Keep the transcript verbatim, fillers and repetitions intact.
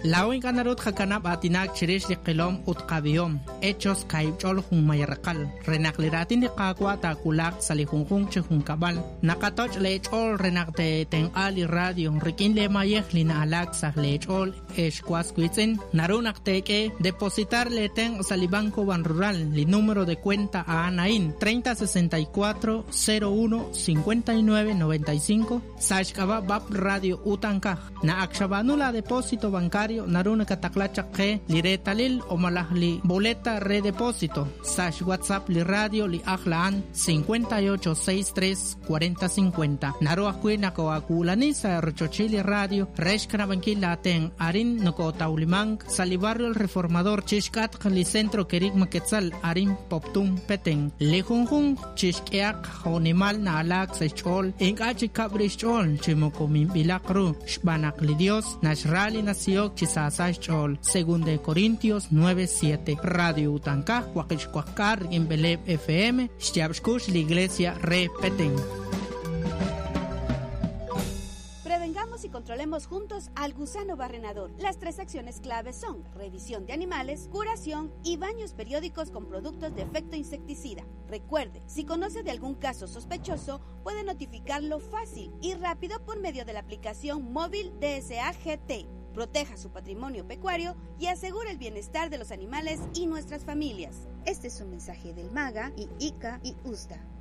Laoin ganarut hakanab atinak chirish de qilom utqabiom. Hechos kaibchol hun mayarqal. Renakliratin de qaqwa takulak salihunjun chehun kabal. Nakatoch lechol renakte ten ali radio. Rikin le mayeh lina alak sah lechol eshkwas kuitzen. Narunak teke depositar le ten salibanco ban rural. Li número de cuenta a Anain treinta sesenta y cuatro cero uno cincuenta y nueve noventa y cinco. Sashkaba bab radio utankaj. Na akshabanula depósito bancario. Naruna kataklachak ke li retalil o malah li boleta redepósito. Sash WhatsApp li radio li ahlaan cincuenta y ocho sesenta y tres cuarenta cincuenta. Naru akui nako akulani sa rochochili radio. Reshkana bankila ten arin noko taulimang sali barrio el reformador chishkat li centro kerik maketzal arin poptum peteng. Li junjun chishkeak honimal na alak sa chol. Inkachi kabrish chol chimoko mimbilakru shbanak li Dios nashrali nasiyok chisasay chol. Según de Corintios nueve siete. Radio Utankaj Huaquichcuacar en Beleb F M. Shtiabshkush la iglesia repeten. Prevengamos y controlemos juntos al gusano barrenador. Las tres acciones claves son revisión de animales, curación y baños periódicos con productos de efecto insecticida. Recuerde, si conoce de algún caso sospechoso, puede notificarlo fácil y rápido por medio de la aplicación móvil D S A G T. Proteja su patrimonio pecuario y asegure el bienestar de los animales y nuestras familias. Este es un mensaje del MAGA y I C A y U S D A.